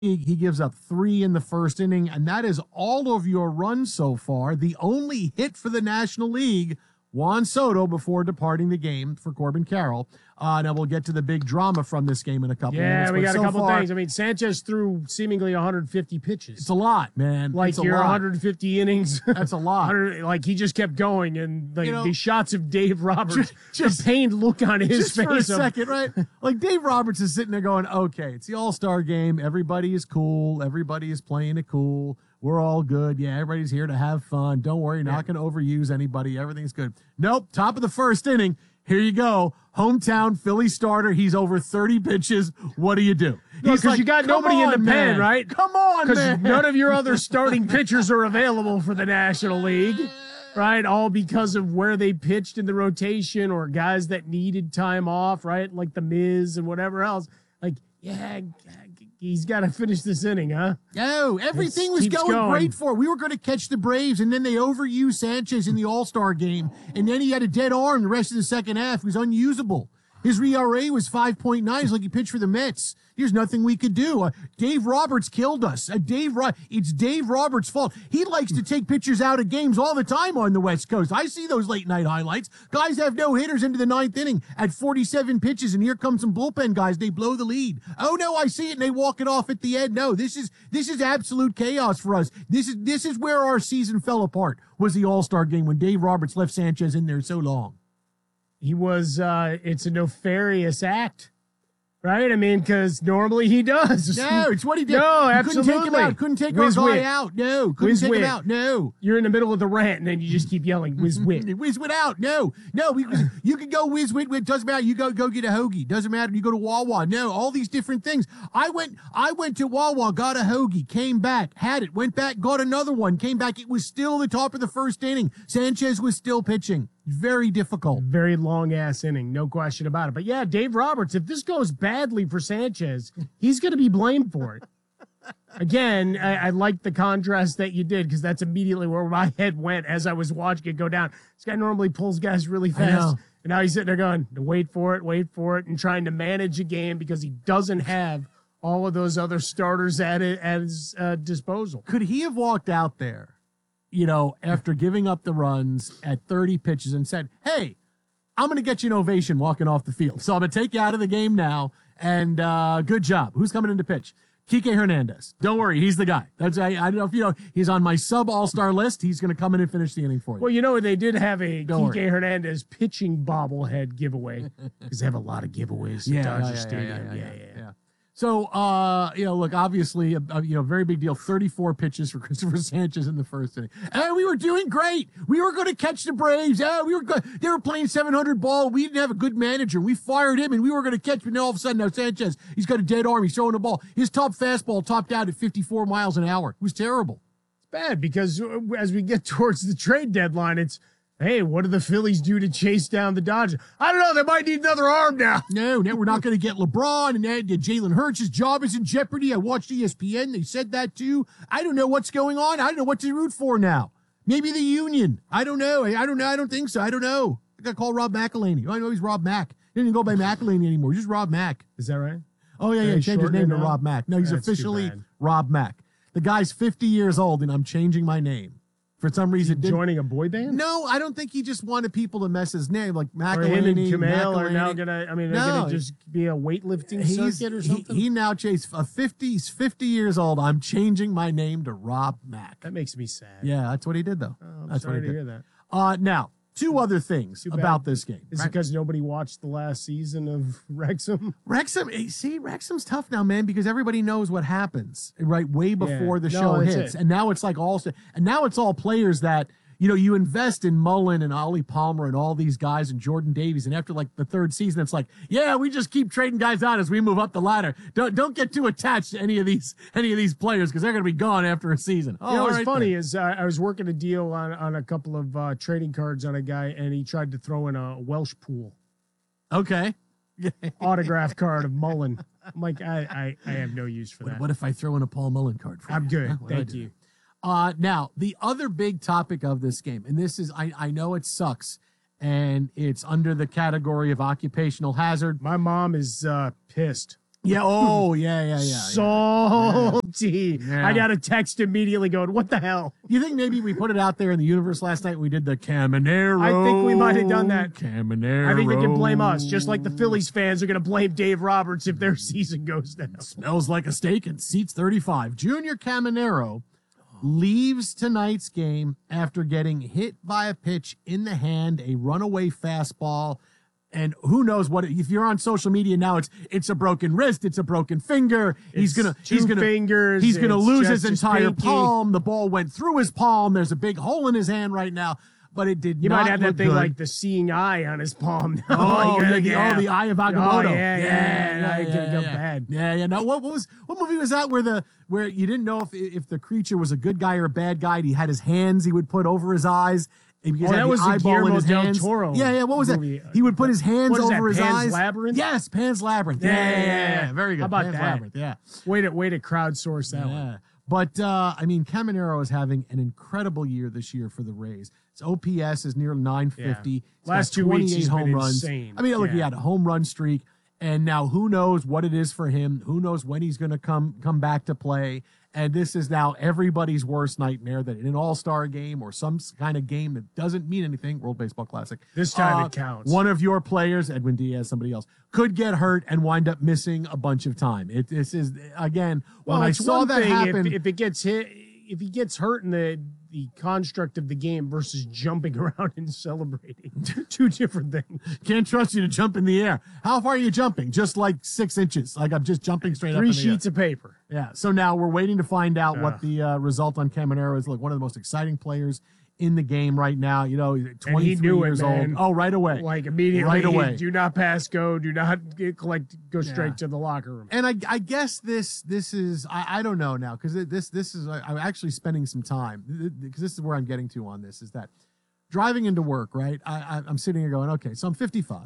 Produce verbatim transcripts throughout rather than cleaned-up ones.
He, he gives up three in the first inning, and that is all of your runs so far. The only hit for the National League, Juan Soto, before departing the game for Corbin Carroll. Uh, now we'll get to the big drama from this game in a couple yeah, minutes. Yeah, we got so a couple far, things. I mean, Sanchez threw seemingly one hundred fifty pitches. It's a lot, man. Like it's a your lot. one hundred fifty innings. That's a lot. Like he just kept going, and like you know, the shots of Dave Roberts, just, just the pained look on his just face. For a of, second, right? Like Dave Roberts is sitting there going, "Okay, it's the All-Star game. Everybody is cool. Everybody is playing it cool. We're all good. Yeah, everybody's here to have fun. Don't worry, not yeah. going to overuse anybody. Everything's good." Nope. Top of the first inning. Here you go. Hometown Philly starter. He's over thirty pitches. What do you do? Because like, you got nobody on, in the man. pen, right? Come on, Because man. none of your other starting pitchers are available for the National League, right? All because of where they pitched in the rotation or guys that needed time off, right? Like the Miz and whatever else. Like, yeah, he's got to finish this inning, huh? No, everything was going, going great for. We were going to catch the Braves, and then they overused Sanchez in the All-Star game, and then he had a dead arm the rest of the second half. He was unusable. His E R A was five point nine. It's like he pitched for the Mets. There's nothing we could do. Uh, Dave Roberts killed us. Uh, Dave, Ro- it's Dave Roberts' fault. He likes to take pitchers out of games all the time on the West Coast. I see those late night highlights. Guys have no hitters into the ninth inning at forty-seven pitches, and here comes some bullpen guys. They blow the lead. Oh no, I see it, and they walk it off at the end. No, this is this is absolute chaos for us. This is this is where our season fell apart. Was the All-Star game when Dave Roberts left Sanchez in there so long. He was, uh, it's a nefarious act, right? I mean, because normally he does. No, it's what he did. No, you absolutely. Couldn't take him out. Couldn't take Whiz our guy wit. out. No, couldn't Whiz take wit. him out. No. You're in the middle of the rant, and then you just keep yelling, whiz wit. Whiz wit out. No, no. We, you can go whiz wit. It doesn't matter. You go go get a hoagie. Doesn't matter. You go to Wawa. No, all these different things. I went. I went to Wawa, got a hoagie, came back, had it, went back, got another one, came back. It was still the top of the first inning. Sanchez was still pitching. Very difficult. Very long ass inning, no question about it. But yeah, Dave Roberts, if this goes badly for Sanchez, he's going to be blamed for it. Again, I, I like the contrast that you did because that's immediately where my head went as I was watching it go down. This guy normally pulls guys really fast. And now he's sitting there going, wait for it, wait for it, and trying to manage a game because he doesn't have all of those other starters at, it, at his uh, disposal. Could he have walked out there, you know, after giving up the runs at thirty pitches and said, hey, I'm going to get you an ovation walking off the field. So I'm going to take you out of the game now, and uh, good job. Who's coming in to pitch? Kike Hernandez. Don't worry, he's the guy. That's I, I don't know if you know, he's on my sub all-star list. He's going to come in and finish the inning for you. Well, you know, they did have a Don't Kike worry. Hernandez pitching bobblehead giveaway because they have a lot of giveaways at Yeah, Dodger yeah, yeah, Stadium. yeah, Yeah, yeah, yeah. yeah. So, uh, you know, look, obviously, a, a, you know, very big deal. thirty-four pitches for Christopher Sanchez in the first inning. And we were doing great. We were going to catch the Braves. Yeah, we were good. They were playing seven hundred ball. We didn't have a good manager. We fired him, and we were going to catch. But now all of a sudden, now Sanchez, he's got a dead arm. He's throwing the ball. His top fastball topped out at fifty-four miles an hour. It was terrible. It's bad because as we get towards the trade deadline, it's, hey, what do the Phillies do to chase down the Dodgers? I don't know. They might need another arm now. No, now we're not going to get LeBron, and then Jalen Hurts' job is in jeopardy. I watched E S P N. They said that too. I don't know what's going on. I don't know what to root for now. Maybe the Union. I don't know. I, I don't know. I don't think so. I don't know. I got to call Rob McElhaney. I know he's Rob Mack. He didn't even go by McElhaney anymore. Just Rob Mack. Is that right? Oh, yeah, yeah. He changed his name to Rob Mack. No, he's That's too officially bad. Rob Mack. The guy's fifty years old, and I'm changing my name. For some reason, didn't- Joining a boy band? No, I don't think he just wanted people to mess his name. Like Or him and McElhaney. Kumail are now McElhaney. going to, I mean, they're No. going to just be a weightlifting He's, circuit or he, something? he now chased a fifty, he's fifty years old. I'm changing my name to Rob Mack. That makes me sad. Yeah, that's what he did, though. Oh, I'm that's sorry what he to did. hear that. Uh, now, two other things Too bad. about this game. Is right? it because nobody watched the last season of Wrexham? Wrexham, eh, see, Wrexham's tough now, man, because everybody knows what happens, right? Way before Yeah. the No, show that's hits. it. And now it's like all, and now it's all players that, you know, you invest in Mullen and Ollie Palmer and all these guys and Jordan Davies. And after like the third season, it's like, yeah, we just keep trading guys out as we move up the ladder. Don't don't get too attached to any of these any of these players because they're going to be gone after a season. Oh, You know, all what's right funny then. is uh, I was working a deal on, on a couple of uh, trading cards on a guy, and he tried to throw in a Welsh pool Okay. autograph card of Mullen. I'm like, I, I, I have no use for What, that. what if I throw in a Paul Mullen card for I'm you? good. Huh? What do I Thank do? you. Uh, now, the other big topic of this game, and this is, I, I know it sucks, and it's under the category of occupational hazard. My mom is uh, pissed. Yeah. Oh, yeah, yeah, yeah. Salty. Yeah. I got a text immediately going, what the hell? You think maybe we put it out there in the universe last night? We did the Caminero. I think we might have done that. Caminero. I think they can blame us, just like the Phillies fans are going to blame Dave Roberts if their season goes down. Smells like a steak and seats thirty-five. Junior Caminero leaves tonight's game after getting hit by a pitch in the hand, a runaway fastball. And who knows what, if you're on social media now, it's it's a broken wrist, it's a broken finger. He's It's gonna two he's gonna fingers, he's gonna it's lose just his his entire pinky. palm. The ball went through his palm. There's a big hole in his hand right now, but it did You not might have that look thing good. like the seeing eye on his palm. Oh, yeah, the, yeah. oh, the Eye of Agamotto. Oh, yeah, yeah, yeah, yeah, it yeah, got yeah. bad. Yeah, yeah. Now, what, what was what movie was that where the where you didn't know if if the creature was a good guy or a bad guy? And he had his hands he would put over his eyes. And he Oh, had that the was the eyeball in Guillermo his del hands. Toro Yeah, yeah. What was movie. that? He would put his hands What is that, over his Pan's eyes. Labyrinth? Yes, Pan's Labyrinth. Yeah, yeah, yeah. yeah. Very good. How about Pan's that? Labyrinth. Yeah. Way to, way to crowdsource that Yeah. one. But, uh, I mean, Caminero is having an incredible year this year for the Rays. His O P S is near nine fifty. Yeah. He's Last got two weeks, twenty-eight he's home been runs. insane. I mean, look, he Yeah. had a home run streak. And now who knows what it is for him? Who knows when he's going to come come back to play? And this is now everybody's worst nightmare, that in an all-star game or some kind of game that doesn't mean anything, World Baseball Classic. This time uh, it counts. One of your players, Edwin Diaz, somebody else, could get hurt and wind up missing a bunch of time. It, this is, again, when Well, I it's saw one that thing happen. if, if it gets hit, if he gets hurt in the the construct of the game versus jumping around and celebrating, two different things. Can't trust you to jump in the air. How far are you jumping? Just like six inches. Like I'm just jumping straight up Three in the sheets air. of paper. Yeah. So now we're waiting to find out what Ugh. the uh, result on Caminero is. Look, one of the most exciting players in the game right now. You know, twenty-three knew it, years man. old. Oh, right away. Like immediately, Right away. do not pass go, do not get, collect, go straight Yeah. to the locker room. And I, I guess this this is I, I don't know now because this this is I'm actually spending some time because this is where I'm getting to on this is that driving into work, right? I, I I'm sitting here going, okay, so I'm fifty-five,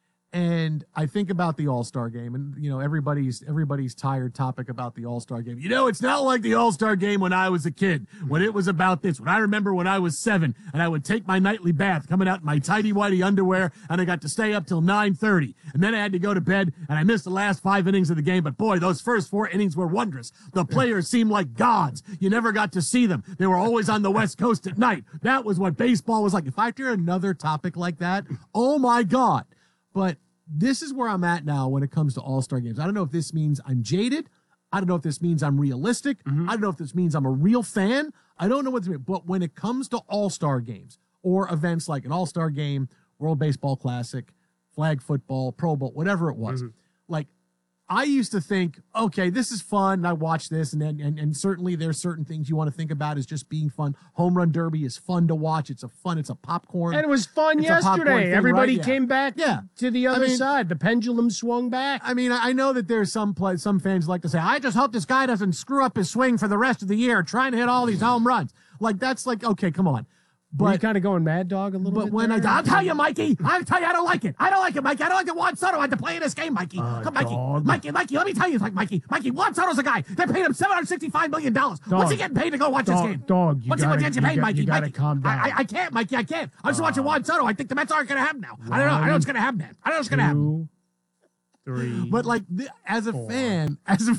and I think about the All-Star game, and you know everybody's everybody's tired topic about the All-Star game. You know, it's not like the All-Star game when I was a kid, when it was about this. When I remember when I was seven, and I would take my nightly bath, coming out in my tighty whitey underwear, and I got to stay up till nine thirty, and then I had to go to bed, and I missed the last five innings of the game. But boy, those first four innings were wondrous. The players seemed like gods. You never got to see them. They were always on the West Coast at night. That was what baseball was like. If I hear another topic like that, oh my God. But this is where I'm at now when it comes to All-Star games. I don't know if this means I'm jaded. I don't know if this means I'm realistic. Mm-hmm. I don't know if this means I'm a real fan. I don't know what this means. But when it comes to All-Star games or events like an All-Star game, World Baseball Classic, flag football, Pro Bowl, whatever it was, Mm-hmm. like I used to think, okay, this is fun. And I watch this, and then and, and certainly there's certain things you want to think about as just being fun. Home Run Derby is fun to watch. It's a fun. It's a popcorn. And it was fun It's a popcorn yesterday. thing, Everybody right? Yeah. came back Yeah. to the other mean- side. The pendulum swung back. I mean, I know that there's some play, some fans like to say, I just hope this guy doesn't screw up his swing for the rest of the year trying to hit all these home runs. Like, that's like, okay, come on. Were you But kind of going Mad Dog a little but bit when I, there? I'll tell you, Mikey, I'll tell you, I don't like it. I don't like it, Mikey. I don't like it. Juan Soto had to play in this game, Mikey. Uh, Come, Mikey, dog. Mikey, Mikey. Let me tell you, like Mikey, Mikey. Juan Soto's a guy. They paid him seven hundred sixty-five million dollars. What's he Dog. getting paid to go watch Dog, this game? dog, you What's he, gotta- what's he you paid, got- Mikey? you gotta Mikey? calm down. I, I, I can't, Mikey. I can't. I'm just watching Juan Soto. I think the Mets aren't going to happen now. I don't know. I know what's going to happen. Man. I know what's going to happen. Two, three, But like, th- as a Four. fan, as a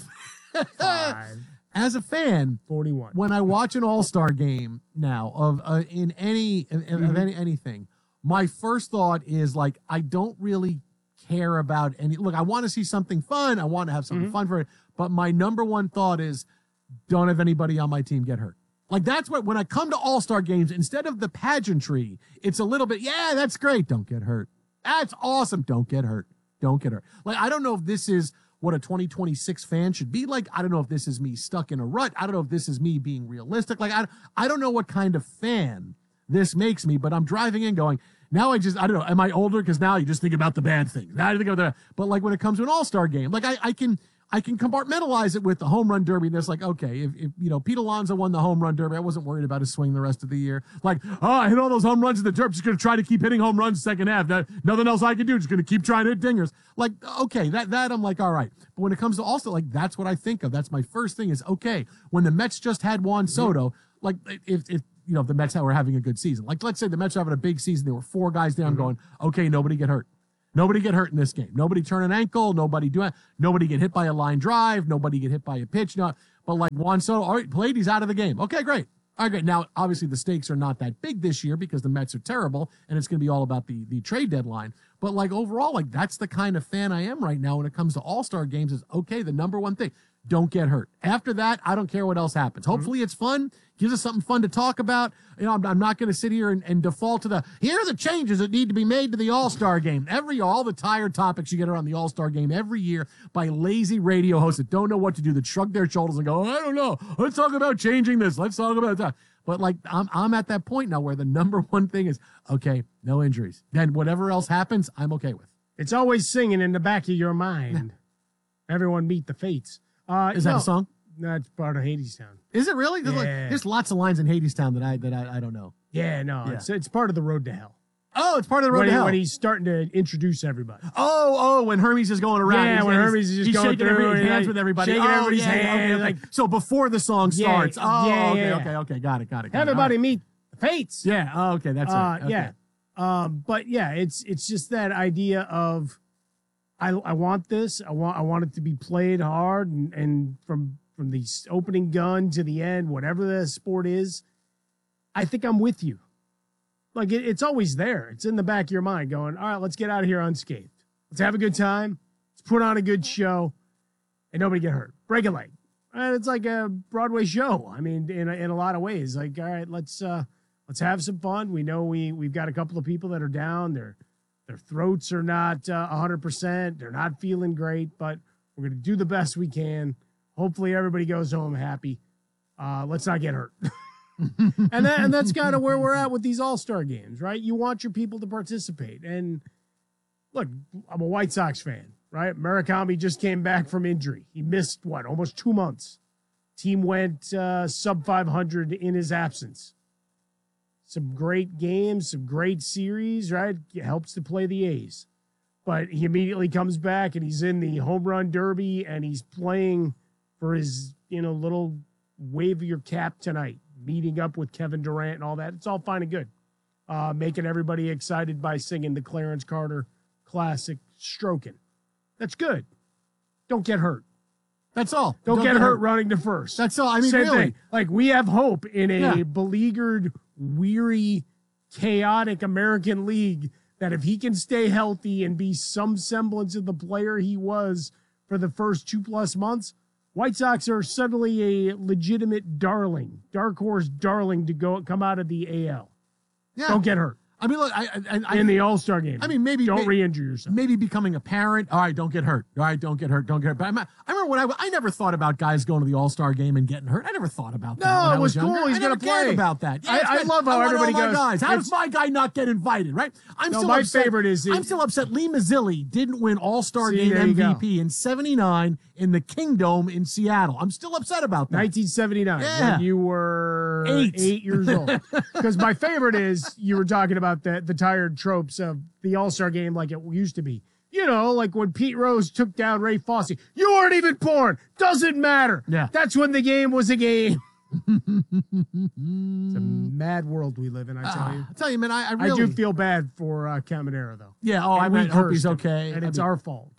five, as a fan, forty-one. when I watch an All-Star game now of uh, in any of, Mm-hmm. of any anything, my first thought is like I don't really care about any. Look, I want to see something fun. I want to have something Mm-hmm. fun for it. But my number one thought is, don't have anybody on my team get hurt. Like that's what when I come to All-Star games, instead of the pageantry, it's a little bit. Yeah, that's great. Don't get hurt. That's awesome. Don't get hurt. Don't get hurt. Like I don't know if this is what a twenty twenty-six fan should be like. I don't know if this is me stuck in a rut. I don't know if this is me being realistic. Like I, I don't know what kind of fan this makes me, but I'm driving in going, now I just, I don't know. Am I older? Because now you just think about the bad things. Now you think about the, but like when it comes to an All-Star game, like I, I can, I can compartmentalize it with the home run derby. There's like, okay, if, if you know, Pete Alonso won the home run derby, I wasn't worried about his swing the rest of the year. Like, oh, I hit all those home runs in the derby. Just going to try to keep hitting home runs second half. That, nothing else I can do. Just going to keep trying to hit dingers. Like, okay, that, that I'm like, all right. But when it comes to also like, that's what I think of. That's my first thing is, okay, when the Mets just had Juan Soto, like if, if, you know, if the Mets were having a good season, like let's say the Mets were having a big season, there were four guys down going, okay, nobody get hurt. Nobody get hurt in this game. Nobody turn an ankle. Nobody do Nobody get hit by a line drive. Nobody get hit by a pitch. No, but like Juan Soto, all right, played. He's out of the game. Okay, great. All right, great. Now, obviously, the stakes are not that big this year because the Mets are terrible, and it's going to be all about the the trade deadline. But like overall, like that's the kind of fan I am right now when it comes to All-Star games. Is okay. The number one thing. Don't get hurt. After that, I don't care what else happens. Hopefully it's fun. Gives us something fun to talk about. You know, I'm, I'm not going to sit here and, and default to the, here are the changes that need to be made to the All-Star game. Every, all the tired topics you get around the All-Star game every year by lazy radio hosts that don't know what to do, that shrug their shoulders and go, I don't know. Let's talk about changing this. Let's talk about that. But like, I'm, I'm at that point now where the number one thing is, okay, no injuries. Then whatever else happens, I'm okay with. It's always singing in the back of your mind. Everyone meet the fates. Uh, is that no, a song? That's part of Hadestown. Is it really? There's, Yeah. like, there's lots of lines in Hadestown that I that I, I don't know. Yeah, no, Yeah. it's it's part of the Road to Hell. Oh, it's part of the road When, to he- hell. when he's starting to introduce everybody. Oh, oh, when Hermes is going around. Yeah, he's, when he's- Hermes is just he's going shaking through every, and, hands like, with everybody. shaking oh, everybody's yeah, hand, okay, okay. like- So before the song Yeah, starts. Oh, yeah, okay, yeah. okay, okay. Got it, got it. Got Everybody it. meet the fates. Yeah, oh, okay, that's Uh, right. Okay. Yeah. Um, but yeah, it's it's just that idea of I I want this. I want I want it to be played hard and, and from from the s- opening gun to the end, whatever the sport is, I think I'm with you. Like it, it's always there. It's in the back of your mind going, all right, let's get out of here unscathed. Let's have a good time. Let's put on a good show and nobody get hurt. Break a leg. And it's like a Broadway show. I mean, in a, in a lot of ways, like, all right, let's, uh, let's have some fun. We know we, we've got a couple of people that are down. Their, their throats are not uh, one hundred percent. They're not feeling great, but we're going to do the best we can. Hopefully everybody goes home happy. Uh, let's not get hurt. and that, and that's kind of where we're at with these All-Star games, right? You want your people to participate. And look, I'm a White Sox fan, right? Murakami just came back from injury. He missed, what, almost two months. Team went uh, sub five hundred in his absence. Some great games, some great series, right? It helps to play the A's. But he immediately comes back and he's in the home run derby and he's playing for his, you know, little wave of your cap tonight, meeting up with Kevin Durant and all that. It's all fine and good. Uh, making everybody excited by singing the Clarence Carter classic, Stroking. That's good. Don't get hurt. That's all. Don't, Don't get, get hurt, hurt running to first. That's all. I mean, Same really. thing. Like, we have hope in a Yeah. beleaguered, weary, chaotic American League that if he can stay healthy and be some semblance of the player he was for the first two plus months, White Sox are suddenly a legitimate darling, dark horse darling to go come out of the A L. Yeah. Don't get hurt. I mean, look, I, I, I in the All-Star game. I mean, maybe don't may, re-injure yourself. Maybe becoming a parent. All right, don't get hurt. All right, don't get hurt. Don't get hurt. But I'm, I remember when I, I never thought about guys going to the All-Star game and getting hurt. I never thought about that. No, when I it was younger. cool. He's I gonna never cared play. about that. Yeah, I, I love how I want everybody all my goes. Guys. How does my guy not get invited? Right? I'm No, still my upset. favorite is- I'm still upset. Lee Mazzilli didn't win All-Star See, game there you M V go. P in seventy-nine in the Kingdome in Seattle. I'm still upset about that. nineteen seventy-nine, Yeah. when you were Eight. eight years old. Because my favorite is you were talking about the, the tired tropes of the All-Star game like it used to be. You know, like when Pete Rose took down Ray Fosse. You weren't even born. Doesn't matter. Yeah. That's when the game was a game. It's a mad world we live in, I tell you. I tell you, man, I, I really I do feel bad for uh, Caminero, though. Yeah, oh, I And we mean, hope cursed he's him, okay. And I it's mean, our fault.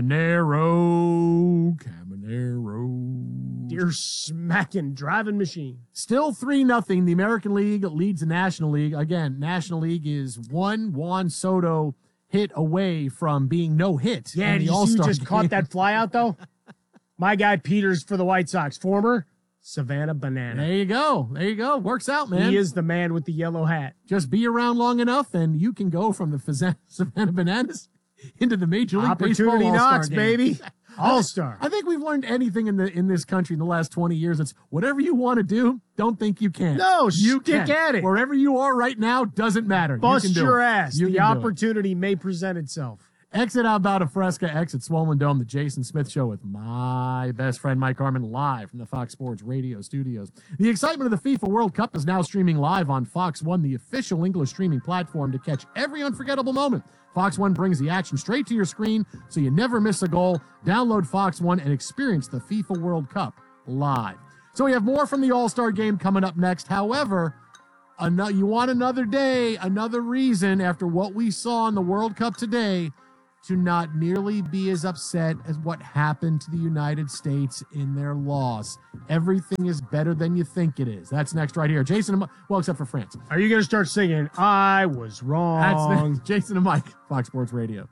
Caminero, Caminero. Dear smacking driving machine. Still three nothing. The American League leads the National League. Again, National League is one Juan Soto hit away from being no hit. Yeah, in did the you see who All-Star just game. caught that fly out, though? My guy Peters for the White Sox, former Savannah Banana. There you go. There you go. Works out, man. He is the man with the yellow hat. Just be around long enough, and you can go from the Fazan- Savannah Bananas into the Major League Opportunity Baseball All-Star knocks, game. baby. All-Star. I think we've learned anything in the in this country in the last twenty years. It's whatever you want to do, don't think you can. No, you stick can. at it. Wherever you are right now doesn't matter. Bust you can do your it. ass. You The can do it. opportunity may present itself. Exit out Bowda Fresca, exit Swollen Dome, the Jason Smith Show with my best friend Mike Harmon live from the Fox Sports Radio studios. The excitement of the FIFA World Cup is now streaming live on Fox One, the official English streaming platform to catch every unforgettable moment. Fox One brings the action straight to your screen so you never miss a goal. Download Fox One and experience the FIFA World Cup live. So we have more from the All-Star game coming up next. However, ano- you want another day, another reason after what we saw in the World Cup today to not nearly be as upset as what happened to the United States in their loss. Everything is better than you think it is. That's next right here. Jason, and, well, except for France. Are you going to start singing, I was wrong? That's next. Jason and Mike, Fox Sports Radio.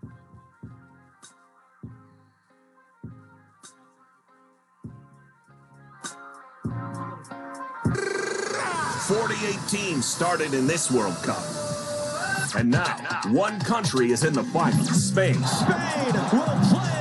forty-eight teams started in this World Cup. And now, one country is in the finals. Spain. Spain will play